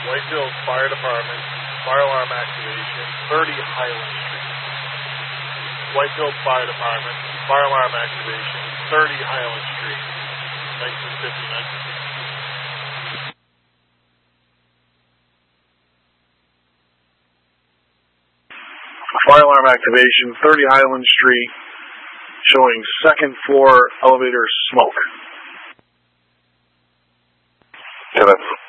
Whitefield Fire Department, fire alarm activation, 30 Highland Street. Whitefield Fire Department, fire alarm activation, 30 Highland Street, 1959. Fire alarm activation, 30 Highland Street, showing second floor elevator smoke. Yeah, that's